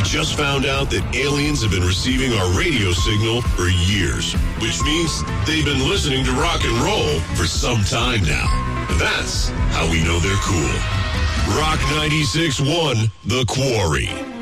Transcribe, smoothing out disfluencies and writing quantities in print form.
just found out that aliens have been receiving our radio signal for years, which means they've been listening to rock and roll for some time now. That's how we know they're cool. Rock 96.1, The Quarry.